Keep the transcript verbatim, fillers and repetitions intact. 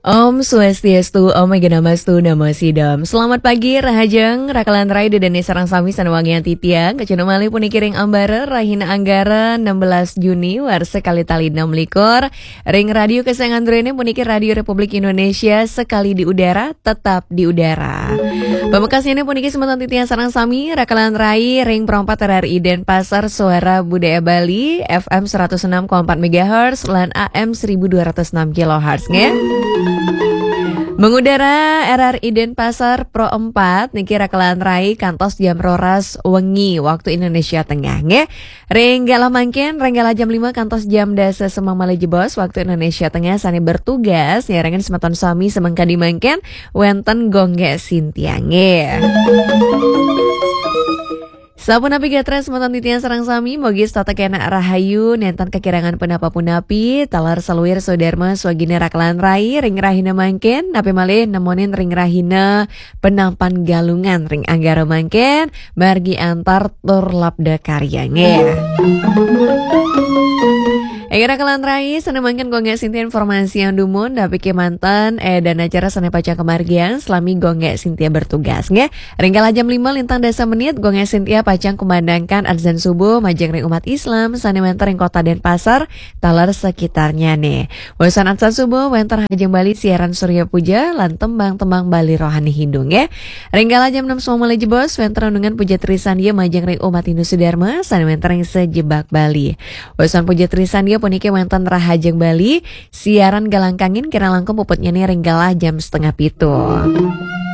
Om Swastiastu, Om Mega Namastu, Namo Sidam. Selamat pagi, Rahajeng, Rakalan Rai, Dedene Sarang Sami, Sanuwangian Titiang, Kecuna Mali Punikiring Ambara, Rahina Anggara, enam belas Juni, War sekali tali enam likur, Ring Radio Kesayangan Drene, Punikir Radio Republik Indonesia, sekali di udara, tetap di udara. Pemekasnya ini puniki semeton Titiang Sarang Sami, Rakalan Rai, Ring Perompat R R I Denpasar, Suara Budaya Bali, F M seratus enam koma empat megahertz, lan A M seribu dua ratus enam kilohertz, nge? Mengudara R R I Denpasar Pro empat niki Rakalan Rai kantos jam roras wengi waktu Indonesia Tengah nge. Renggala mangken renggala jam lima kantos jam dasa semang malajebos waktu Indonesia Tengah sani bertugas nyarengan semeton suami semengkadi mangken wenten gongge Sintia nge. Sampun api gatra semeton titian sarang sami mogi stata kena rahayu nentan kekirangan penapa punapi talar saluir soderma swagina Rakalan Rai ring rahina mangken napi malih nemonin ring rahina penampan galungan ring anggara mangken margi antar tur labda karyanya. Ega Rakalan Rai sana mangken gongge Sintia informasi yang dumun dapi ke mantan eh dan acara sana pacang kemargian selami gongge Sintia bertugas nge. Ringgala jam lima lintang desa menit gongge Sintia pacang kumandangkan adzan subuh majeng ring umat Islam sana menter ring kota Denpasar talar sekitarnya nih. Wasan adzan subuh wenter hajeng Bali siaran Surya Puja lan tembang-tembang Bali rohani hidung ya. Ringgala jam enam semua mulai jebos wenter dengan puja trisan dia majeng ring umat Hindu Sudarma sana menter ring sejebak Bali. Wasan puja trisan dia puniki wenten rahajeng Bali siaran galangkangin kira langkung puputnya nih ringgalah jam setengah pitu.